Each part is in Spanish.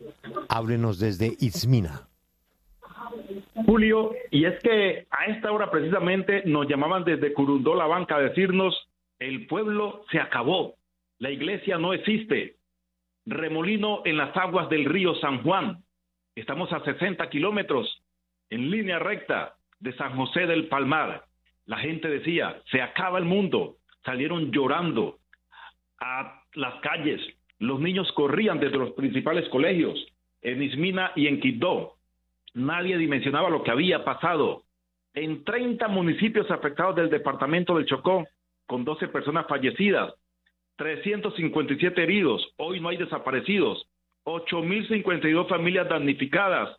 Háblenos desde Izmina. Julio, y es que a esta hora precisamente nos llamaban desde Curundó la Banca a decirnos: el pueblo se acabó, la iglesia no existe, remolino en las aguas del río San Juan, estamos a 60 kilómetros en línea recta de San José del Palmar. La gente decía: se acaba el mundo. Salieron llorando a las calles, los niños corrían desde los principales colegios en Izmina y en Quibdó. Nadie dimensionaba lo que había pasado. En 30 municipios afectados del departamento del Chocó, con 12 personas fallecidas, 357 heridos, hoy no hay desaparecidos, 8.052 familias damnificadas,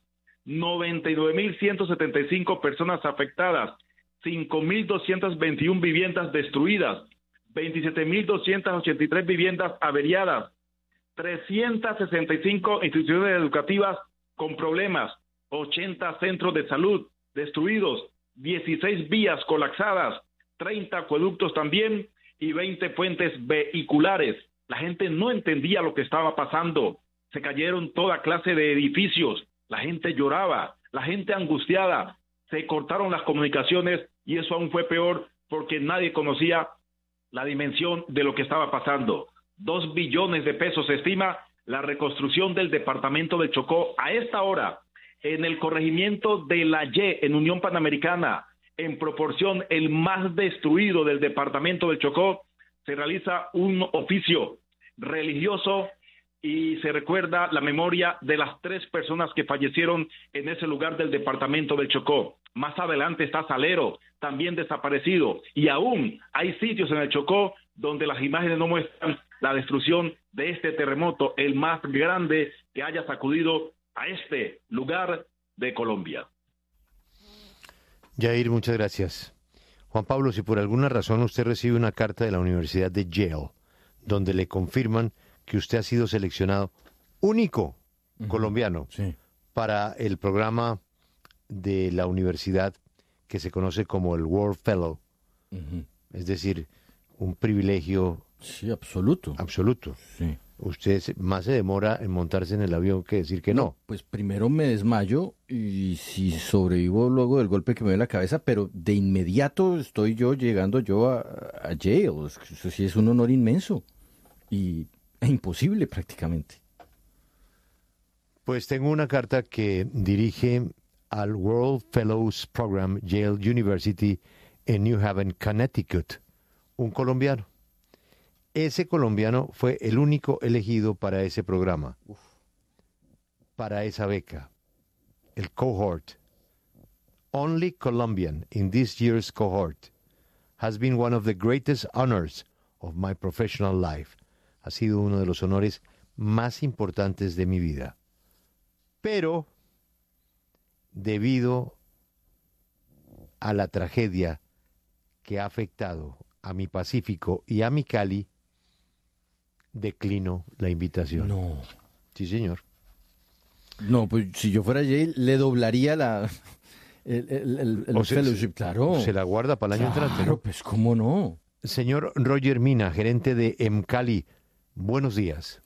99.175 personas afectadas, 5.221 viviendas destruidas, 27.283 viviendas averiadas, 365 instituciones educativas con problemas, 80 centros de salud destruidos, 16 vías colapsadas, 30 acueductos también y 20 puentes vehiculares. La gente no entendía lo que estaba pasando. Se cayeron toda clase de edificios. La gente lloraba, la gente angustiada. Se cortaron las comunicaciones y eso aún fue peor porque nadie conocía la dimensión de lo que estaba pasando. 2 billones de pesos se estima la reconstrucción del departamento del Chocó a esta hora. En el corregimiento de La Y, en Unión Panamericana, en proporción el más destruido del departamento del Chocó, se realiza un oficio religioso y se recuerda la memoria de las 3 personas que fallecieron en ese lugar del departamento del Chocó. Más adelante está Salero, también desaparecido, y aún hay sitios en el Chocó donde las imágenes no muestran la destrucción de este terremoto, el más grande que haya sacudido a este lugar de Colombia. Yair, muchas gracias. Juan Pablo, si por alguna razón usted recibe una carta de la Universidad de Yale, donde le confirman que usted ha sido seleccionado único colombiano para el programa de la universidad que se conoce como el World Fellow, es decir, un privilegio absoluto. Sí. Usted más se demora en montarse en el avión que decir que no. Pues primero me desmayo y si sobrevivo luego del golpe que me dio en la cabeza, pero de inmediato estoy llegando a Yale. Eso sí es un honor inmenso e imposible prácticamente. Pues tengo una carta que dirige al World Fellows Program Yale University en New Haven, Connecticut, un colombiano. Ese colombiano fue el único elegido para ese programa, para esa beca, el cohort. Only Colombian in this year's cohort has been one of the greatest honors of my professional life. Ha sido uno de los honores más importantes de mi vida. Pero, debido a la tragedia que ha afectado a mi Pacífico y a mi Cali, declino la invitación. No. Sí, señor. No, pues si yo fuera Yale, le doblaría el fellowship, claro. Se la guarda para el año entrante, ¿no? Claro, pues cómo no. Señor Roger Mina, gerente de EMCALI, buenos días.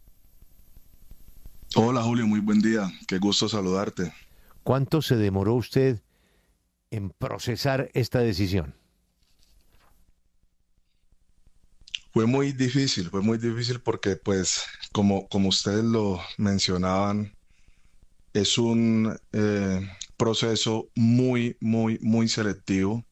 Hola Julio, muy buen día. Qué gusto saludarte. ¿Cuánto se demoró usted en procesar esta decisión? Fue muy difícil porque pues como ustedes lo mencionaban, es un proceso muy, muy, muy selectivo.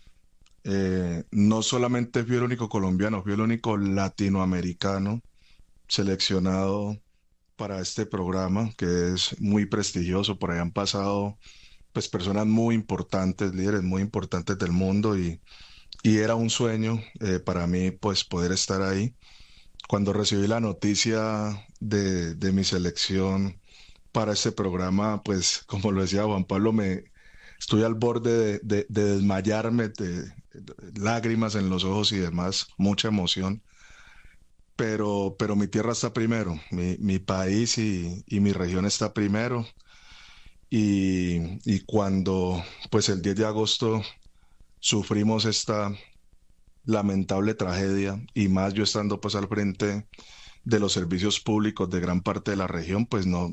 No solamente fui el único colombiano, fui el único latinoamericano seleccionado para este programa, que es muy prestigioso. Por ahí han pasado pues personas muy importantes, líderes muy importantes del mundo y era un sueño para mí pues poder estar ahí. Cuando recibí la noticia de mi selección para este programa, pues como lo decía Juan Pablo, estoy al borde de desmayarme, de lágrimas en los ojos y demás, mucha emoción. Pero mi tierra está primero, mi país y mi región está primero. Y cuando pues el 10 de agosto sufrimos esta lamentable tragedia, y más yo estando pues al frente de los servicios públicos de gran parte de la región, pues no